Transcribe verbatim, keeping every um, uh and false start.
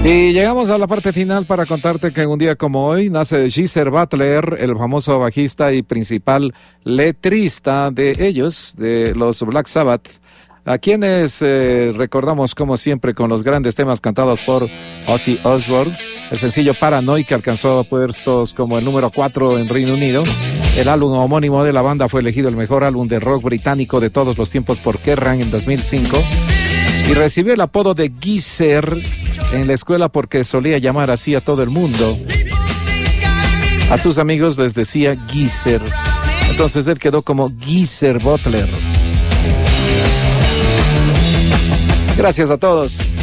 Y llegamos a la parte final para contarte que un día como hoy nace Geezer Butler, el famoso bajista y principal letrista de ellos, de los Black Sabbath, a quienes eh, recordamos como siempre con los grandes temas cantados por Ozzy Osbourne. El sencillo Paranoid, que alcanzó puestos como el número cuatro en Reino Unido. El álbum homónimo de la banda fue elegido el mejor álbum de rock británico de todos los tiempos por Kerrang en dos mil cinco. Y recibió el apodo de Geezer en la escuela porque solía llamar así a todo el mundo. A sus amigos les decía Geezer. Entonces él quedó como Geezer Butler. Gracias a todos.